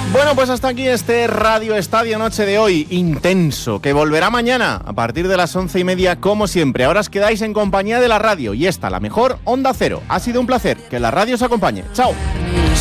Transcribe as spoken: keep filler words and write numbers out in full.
Bueno, pues hasta aquí este Radio Estadio Noche de hoy, intenso, que volverá mañana a partir de las once y media como siempre. Ahora os quedáis en compañía de la radio y esta, la mejor Onda Cero. Ha sido un placer, que la radio os acompañe. ¡Chao!